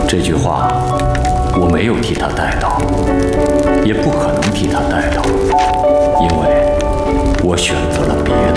这句话我没有替他带到，也不可能替他